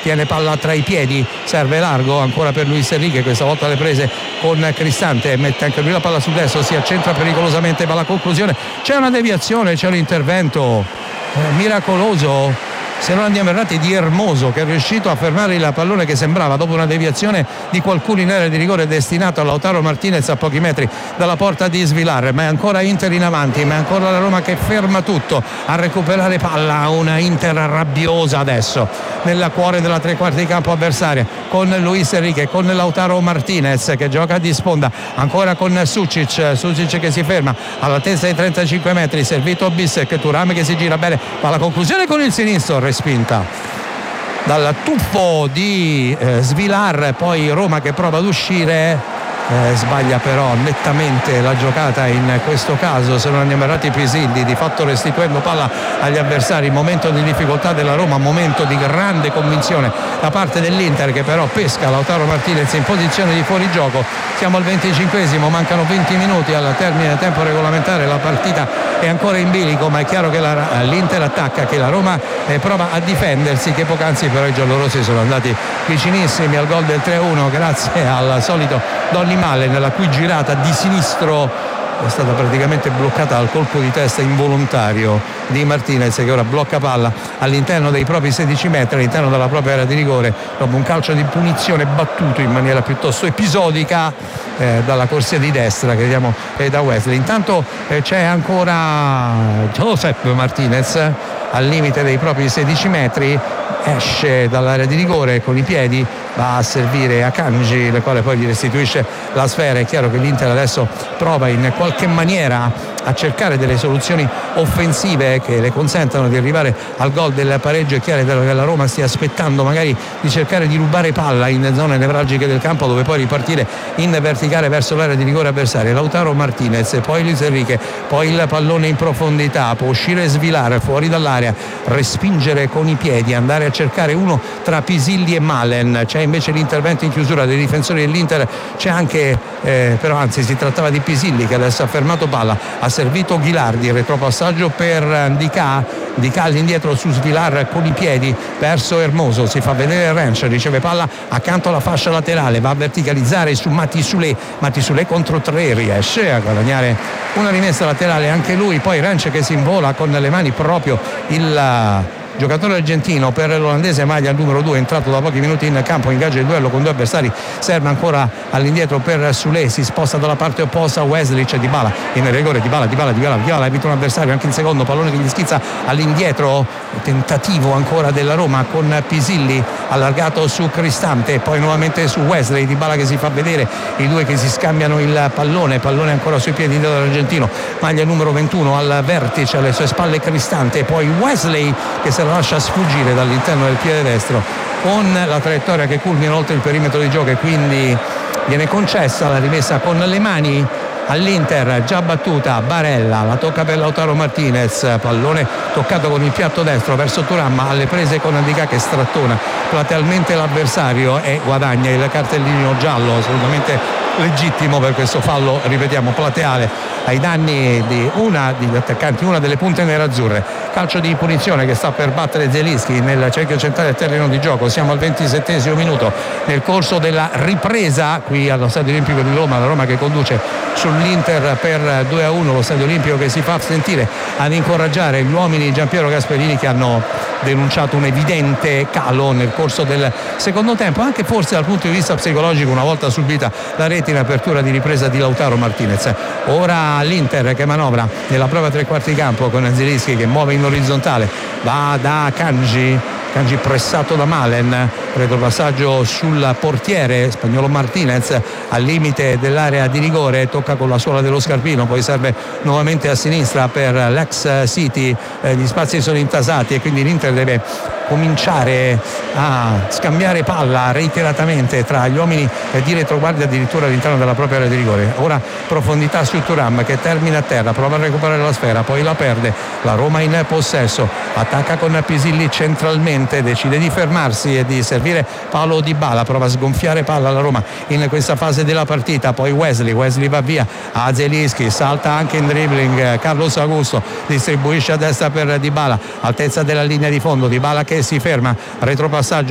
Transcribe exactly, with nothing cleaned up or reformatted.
tiene palla tra i piedi, serve largo ancora per Luis Enrique, questa volta le prese con Cristante, mette anche lui la palla sul destro, si accentra pericolosamente, ma la conclusione c'è una deviazione, c'è un intervento eh, miracoloso, se non andiamo errati, di Hermoso, che è riuscito a fermare il pallone che sembrava, dopo una deviazione di qualcuno in area di rigore destinato a Lautaro Martinez a pochi metri dalla porta di Svilar. Ma è ancora Inter in avanti, ma è ancora la Roma che ferma tutto a recuperare palla, una Inter rabbiosa adesso nel cuore della tre quarti di campo avversaria, con Luis Enrique, con Lautaro Martinez che gioca di sponda, ancora con Sucic, Sucic che si ferma all'altezza dei trentacinque metri, servito Bissek, Thuram che si gira bene, ma la conclusione con il sinistro respinta dal tuffo di eh, Svilar. Poi Roma che prova ad uscire, eh, sbaglia però nettamente la giocata in questo caso, se non andiamo errati Pisilli, di fatto restituendo palla agli avversari. Momento di difficoltà della Roma, momento di grande convinzione da parte dell'Inter, che però pesca Lautaro Martinez in posizione di fuorigioco. Siamo al venticinquesimo, mancano venti minuti al termine del tempo regolamentare, la partita è ancora in bilico, ma è chiaro che la, l'Inter attacca, che la Roma eh, prova a difendersi, che poc'anzi però i giallorossi sono andati vicinissimi al gol del tre a uno grazie al solito Donny Malen, la cui girata di sinistro è stata praticamente bloccata dal colpo di testa involontario di Martinez, che ora blocca palla all'interno dei propri sedici metri, all'interno della propria area di rigore, dopo un calcio di punizione battuto in maniera piuttosto episodica eh, dalla corsia di destra, crediamo eh, da Wesley. Intanto eh, c'è ancora Josep Martinez al limite dei propri sedici metri, esce dall'area di rigore con i piedi, va a servire a Kanji, il quale poi gli restituisce la sfera. È chiaro che l'Inter adesso prova in qualche maniera a cercare delle soluzioni offensive che le consentano di arrivare al gol del pareggio. È chiaro che la Roma stia aspettando magari di cercare di rubare palla in zone nevralgiche del campo, dove poi ripartire in verticale verso l'area di rigore avversaria. Lautaro Martinez, poi Luis Enrique, poi il pallone in profondità, può uscire Svilar fuori dall'area, respingere con i piedi, andare a cercare uno tra Pisilli e Malen. C'è invece l'intervento in chiusura dei difensori dell'Inter, c'è anche eh, però anzi si trattava di Pisilli, che adesso ha fermato palla, ha servito Ghilardi, il retropassaggio per Ndicà, Ndicà all'indietro su Svilar con i piedi verso Hermoso, si fa vedere Rensch, riceve palla accanto alla fascia laterale, va a verticalizzare su Matti Soulé, Matti Soulé contro tre, riesce a guadagnare una rimessa laterale anche lui. Poi Rensch che si invola con le mani proprio il giocatore argentino per l'olandese, maglia numero due, entrato da pochi minuti in campo, ingaggia il duello con due avversari, serve ancora all'indietro per Soulé, si sposta dalla parte opposta Wesley, c'è Dybala in rigore, Dybala, Dybala, Dybala, Dybala evita un avversario anche in secondo, pallone che gli schizza all'indietro, tentativo ancora della Roma con Pisilli allargato su Cristante, poi nuovamente su Wesley, Dybala che si fa vedere, i due che si scambiano il pallone, pallone ancora sui piedi dell'argentino, maglia numero ventuno al vertice, alle sue spalle Cristante, poi Wesley che se la lascia sfuggire dall'interno del piede destro con la traiettoria che culmina oltre il perimetro di gioco, e quindi viene concessa la rimessa con le mani all'Inter, già battuta. Barella la tocca per Lautaro Martinez, pallone toccato con il piatto destro verso Thuram, alle prese con Ndicà che strattona platealmente l'avversario e guadagna il cartellino giallo, assolutamente legittimo per questo fallo, ripetiamo, plateale ai danni di una degli attaccanti, una delle punte nerazzurre. Calcio di punizione che sta per battere Zelinski nel cerchio centrale del terreno di gioco. Siamo al ventisettesimo minuto nel corso della ripresa qui allo Stadio Olimpico di Roma, la Roma che conduce sull'Inter per due a uno, lo Stadio Olimpico che si fa sentire ad incoraggiare gli uomini di Giampiero Gasperini, che hanno denunciato un evidente calo nel corso del secondo tempo, anche forse dal punto di vista psicologico, una volta subita la rete in apertura di ripresa di Lautaro Martinez. Ora l'Inter che manovra nella prova tre quarti di campo con Zelinski che muove in orizzontale, va da Kanji, Kanji pressato da Malen, retropassaggio sul portiere spagnolo Martinez al limite dell'area di rigore, tocca con la suola dello scarpino, poi serve nuovamente a sinistra per l'ex City, eh, gli spazi sono intasati e quindi l'Inter deve cominciare a scambiare palla reiteratamente tra gli uomini di retroguardia, addirittura all'interno della propria area di rigore. Ora profondità su Thuram che termina a terra, prova a recuperare la sfera, poi la perde, la Roma in possesso, attacca con Pisilli centralmente, decide di fermarsi e di servire Paolo Dybala, prova a sgonfiare palla alla Roma in questa fase della partita, poi Wesley, Wesley va via a Zelinski, salta anche in dribbling Carlos Augusto, distribuisce a destra per Dybala, altezza della linea di fondo, Dybala che si ferma, retropassaggio